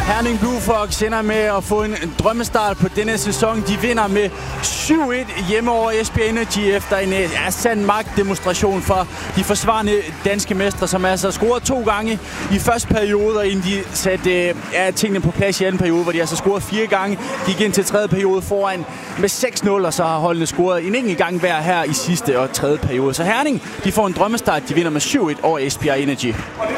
Herning Blue Fox ender med at få en drømmestart på denne sæson. De vinder med 7-1 hjemme over Esbjerg Energy efter en sand magtdemonstration for de forsvarende danske mestre, som altså scorede 2 gange i første periode, og inden de satte tingene på plads i anden periode, hvor de altså scorede 4 gange. De gik ind til tredje periode foran med 6-0, og så har holdene scoret en enkelt gang hver her i sidste og tredje periode. Så Herning, de får en drømmestart. De vinder med 7-1 over Esbjerg Energy.